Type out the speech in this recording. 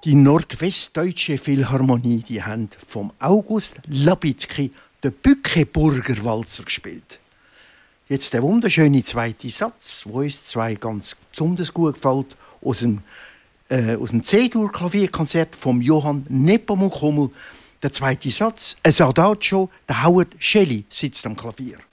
Die Nordwestdeutsche Philharmonie, die haben vom August Labitzky den Bückeburger Walzer gespielt. Jetzt der wunderschöne zweite Satz, wo uns zwei ganz besonders gut gefällt, aus dem C-Dur-Klavierkonzert von Johann Nepomuk Hummel. Der zweite Satz, ein Adagio, der Howard Shelley sitzt am Klavier.